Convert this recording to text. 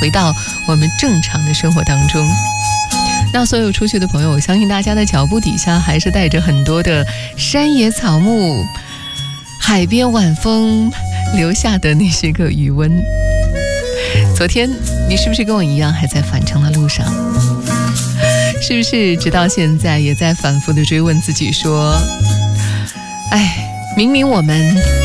回到我们正常的生活当中。那所有出去的朋友，我相信大家的脚步底下还是带着很多的山野草木、海边晚风留下的那些个余温。昨天你是不是跟我一样还在返程的路上？是不是直到现在也在反复的追问自己说，明明我们